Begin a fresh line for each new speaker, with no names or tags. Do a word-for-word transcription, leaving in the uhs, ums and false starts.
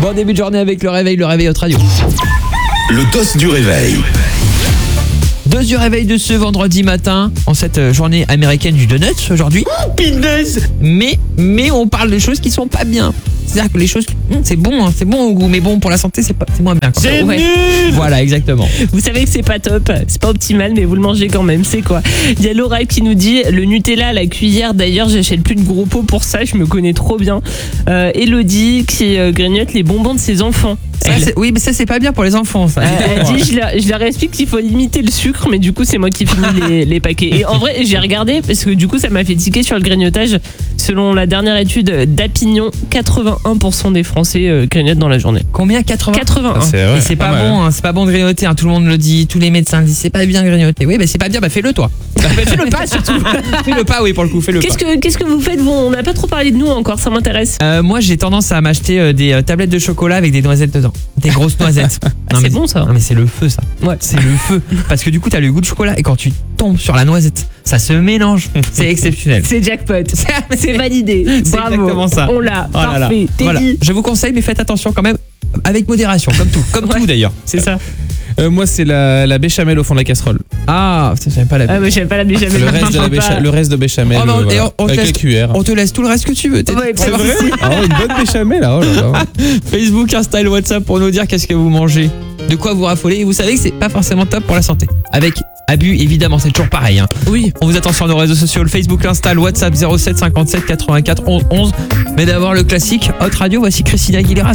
Bon début de journée avec le réveil, le réveil Hot Radio.
Le dos du réveil.
Dose du réveil de ce vendredi matin, en cette journée américaine du donut aujourd'hui.
Oh, punaise.
Mais, mais on parle de choses qui sont pas bien. C'est-à-dire que les choses, c'est bon, hein, c'est bon au goût, mais bon, pour la santé, c'est pas, c'est moins bien.
C'est
ouais.
nul.
Voilà, exactement.
Vous savez que c'est pas top, c'est pas optimal, mais vous le mangez quand même, c'est quoi? Il y a Laura qui nous dit le Nutella à la cuillère, d'ailleurs j'achète plus de gros pots pour ça, je me connais trop bien. Euh, Elodie qui euh, grignote les bonbons de ses enfants.
Ça,
Elle,
oui, mais ça, c'est pas bien pour les enfants, ça.
elle, elle dit, je leur, je leur explique qu'il faut limiter le sucre, mais du coup c'est moi qui finis les, les paquets. Et en vrai, j'ai regardé, parce que du coup ça m'a fait tiquer sur le grignotage. Selon la dernière étude d'Apignon, quatre-vingt-un pour cent des Français euh, grignotent dans la journée.
Combien? quatre-vingts
quatre-vingt-un.
C'est vrai,
Et c'est pas,
pas mal,
bon, hein, c'est pas bon de grignoter, hein, tout le monde le dit, tous les médecins le disent, c'est pas bien de grignoter. Oui, mais c'est pas bien, bah fais-le toi. Bah, fais-le pas surtout. Fais-le pas, oui, pour le coup, fais-le
Qu'est-ce
pas.
que, qu'est-ce que vous faites vous? On n'a pas trop parlé de nous encore, ça m'intéresse.
Euh, moi, j'ai tendance à m'acheter euh, des euh, tablettes de chocolat avec des noisettes dedans. Des grosses noisettes. Non,
c'est
mais-
bon, ça.
Non, mais c'est le feu, ça.
Ouais.
C'est le feu. Parce que du coup, t'as le goût de chocolat et quand tu tombes sur la noisette, ça se mélange. C'est exceptionnel.
C'est jackpot.
C'est-
C'est validé.
C'est
Bravo.
exactement ça.
On l'a.
Oh là là.
Parfait. T'es
Voilà.
dit.
Je vous conseille, mais faites attention quand même, avec modération, comme tout. Comme
Ouais.
tout d'ailleurs.
C'est ça.
Euh, moi, c'est la, la béchamel au fond de la casserole.
Ah, ça, j'aime pas la
Ah, mais j'aime pas la béchamel.
Le reste de, la bécha- le reste de béchamel.
Oh, bah,
euh,
et
voilà.
on- on te
Avec
laisse-
la cuillère.
On te laisse tout le reste que tu veux. T'es-
Ouais,
C'est
pas de
vrai.
souci.
Ah, une bonne béchamel, là. Oh là là.
Facebook, Insta et WhatsApp pour nous dire qu'est-ce que vous mangez, de quoi vous raffolez. Et vous savez que c'est pas forcément top pour la santé. Avec abus, évidemment, c'est toujours pareil. Hein.
Oui.
On vous attend sur nos réseaux sociaux, le Facebook, l'Insta, le WhatsApp zéro sept cinquante-sept quatre-vingt-quatre onze onze. Mais d'abord le classique Hot Radio, voici Christina Aguilera.